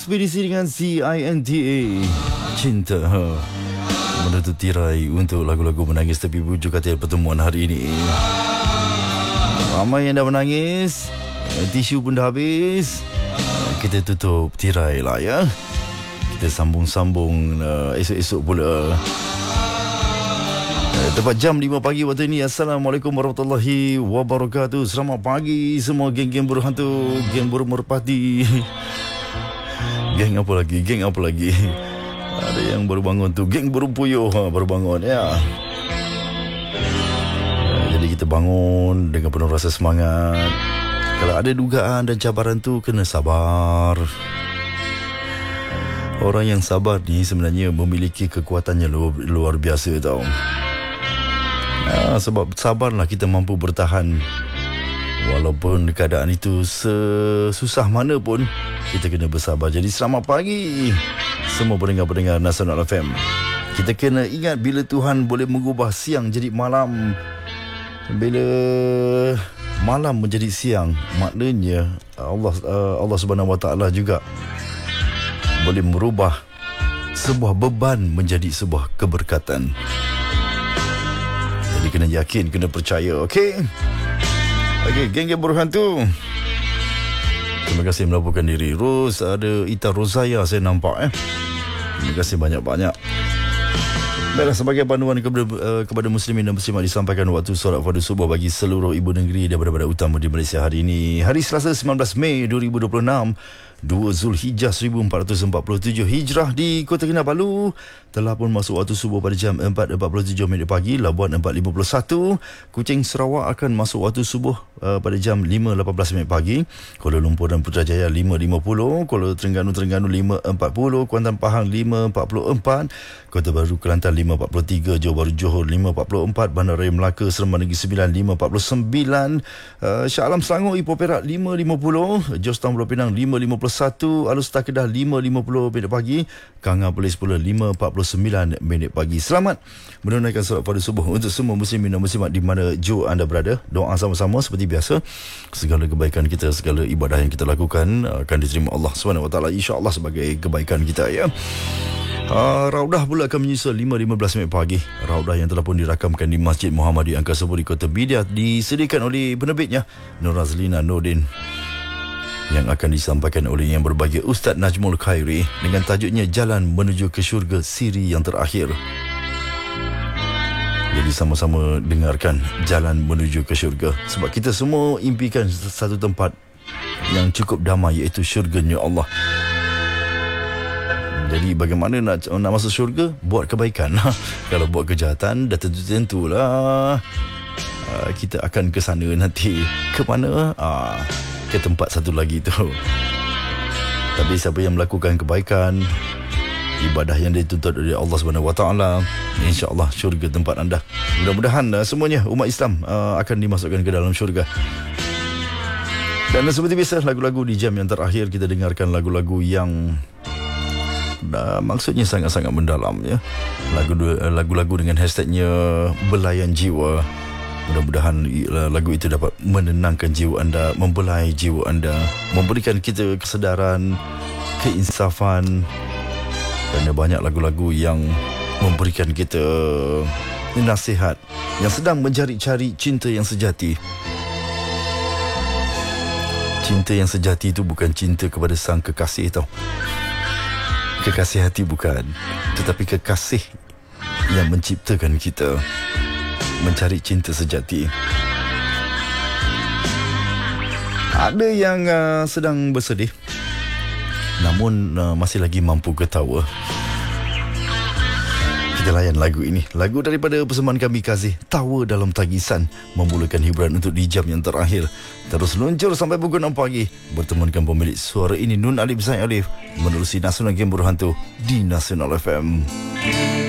Ekspedisi dengan CINTA Cinta menutup tirai untuk lagu-lagu menangis tepi bujuk hati pertemuan hari ini. Ramai yang dah menangis, tisu pun dah habis. Kita tutup tirai lah ya. Kita sambung-sambung esok-esok pula. Tepat jam 5 pagi waktu ini. Assalamualaikum warahmatullahi wabarakatuh. Selamat pagi semua geng-geng buruh hantu, geng buruh merpati. Geng apa lagi? Ada yang baru bangun tu, geng buruh puyuh baru bangun ya. Jadi kita bangun dengan penuh rasa semangat. Kalau ada dugaan dan cabaran tu, kena sabar. Orang yang sabar ni sebenarnya memiliki kekuatannya luar biasa tau. Sebab sabarlah kita mampu bertahan. Walaupun keadaan itu sesusah mana pun, kita kena bersabar. Jadi selamat pagi semua pendengar-pendengar Nasional FM. Kita kena ingat bila Tuhan boleh mengubah siang jadi malam, bila malam menjadi siang, maknanya Allah Subhanahu Wa Taala juga boleh merubah sebuah beban menjadi sebuah keberkatan. Jadi kena yakin, kena percaya, okey? Okey, geng-geng buruh hantu. Terima kasih melaporkan diri. Ada Ita Rozaya saya nampak. Terima kasih banyak-banyak. Baiklah, sebagai panduan kepada muslimin dan muslimat disampaikan waktu solat fardu subuh bagi seluruh ibu negeri daripada utama di Malaysia hari ini. Hari Selasa 19 Mei 2026, 2 Zulhijjah 1447 Hijrah di Kota Kinabalu. Telah pun masuk waktu subuh pada jam 4.47 pagi. Labuan 4.51. Kuching Sarawak akan masuk waktu subuh pada jam 5.18 pagi. Kuala Lumpur dan Putrajaya 5.50. Kuala Terengganu 5.40. Kuantan Pahang 5.44. Kota Baru Kelantan 5.43. Johor Bahru Johor 5.44. Bandaraya Melaka Seremban Negeri Sembilan 5.49. Shah Alam Selangor Ipoh Perak 5.50. Jos Town Pulau Pinang 5.51. Alor Setar Kedah 5.50 pagi. Kanga Perlis pula 5.49 pagi. Selamat menunaikan solat fardu subuh untuk semua muslimin dan muslimat di mana jua anda berada. Doa sama-sama seperti biasa. Segala kebaikan kita, segala ibadah yang kita lakukan akan diterima Allah SWT, insya-Allah, sebagai kebaikan kita ya. Raudah pula akan menyusul 5.15 pagi. Raudah yang telah pun dirakamkan di Masjid Muhammadiyah Angkasa Puri Kota Bidiat disediakan oleh penerbitnya Nur Razlina Nordin, yang akan disampaikan oleh yang berbahagia Ustaz Najmul Khairi dengan tajuknya Jalan Menuju ke Syurga Siri yang Terakhir. Jadi sama-sama dengarkan Jalan Menuju ke Syurga, sebab kita semua impikan satu tempat yang cukup damai, iaitu syurganya Allah. Jadi bagaimana nak masuk syurga? Buat kebaikan. Kalau buat kejahatan, dah tentulah kita akan ke sana nanti. Ke mana? Ke tempat satu lagi tu. Tapi siapa yang melakukan kebaikan, ibadah yang dituntut oleh Allah Subhanahu Wa Taala, insya-Allah syurga tempat anda. Mudah-mudahan semuanya umat Islam akan dimasukkan ke dalam syurga. Dan seperti biasa, lagu-lagu di jam yang terakhir kita dengarkan lagu-lagu yang maksudnya sangat-sangat mendalam ya. Lagu-lagu dengan hashtagnya Belayan Jiwa. Mudah-mudahan lagu itu dapat menenangkan jiwa anda, membelai jiwa anda, memberikan kita kesedaran, keinsafan. Kerana banyak lagu-lagu yang memberikan kita nasihat, yang sedang mencari-cari cinta yang sejati. Cinta yang sejati itu bukan cinta kepada sang kekasih tau. Kekasih hati bukan, tetapi kekasih yang menciptakan kita. Mencari cinta sejati. Ada yang sedang bersedih, namun masih lagi mampu ketawa. Kita layan lagu ini. Lagu daripada persembahan kami Kasih, Tawa Dalam Tangisan, memulakan hiburan untuk di jam yang terakhir. Terus luncur sampai pukul 6 pagi. Bertemankan pemilik suara ini, Nun Alif Zain Alif, menerusi Nasional Game Buruh Hantu di Nasional FM.